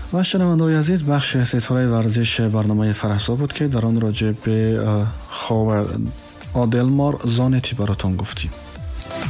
و شنونده‌های عزیز، بخش ستاره ورزش برنامه فرحزا بود که در آن راجع به خاور آدلمار زانتی براتان گفتیم.